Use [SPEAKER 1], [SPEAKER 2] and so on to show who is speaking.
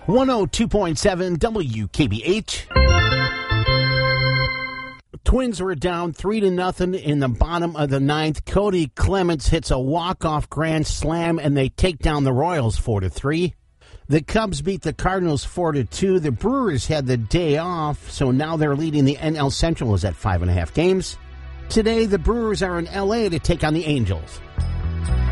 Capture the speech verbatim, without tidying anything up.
[SPEAKER 1] one oh two point seven W K B H. Twins were down three to nothing in the bottom of the ninth. Cody Clements hits a walk-off grand slam, and they take down the Royals four to three. The Cubs beat the Cardinals four to two. The Brewers had the day off, so now they're leading the N L Central is at five and a half games. Today, the Brewers are in L A to take on the Angels.